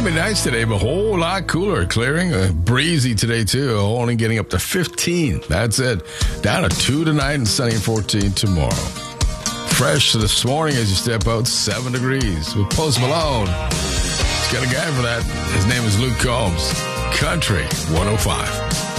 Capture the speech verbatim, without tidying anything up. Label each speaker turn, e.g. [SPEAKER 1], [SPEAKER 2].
[SPEAKER 1] going to be nice today, but a whole lot cooler. Clearing, uh, breezy today, too. Only getting up to fifteen. That's it. Down to two tonight and sunny fourteen tomorrow. Fresh this morning as you step out, seven degrees with Post Malone. He's got a guy for that. His name is Luke Combs. Country one oh five.